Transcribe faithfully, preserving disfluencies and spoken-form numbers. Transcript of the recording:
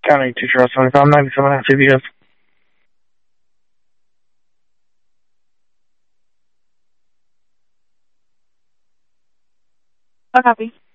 County, teacher seventy-five ninety-seven at C B S. Oh, copy.